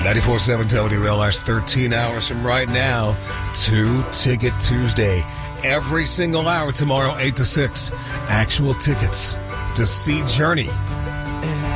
94.7 WLS, 13 hours from right now to Ticket Tuesday. Every single hour tomorrow, 8 to 6. Actual tickets to see Journey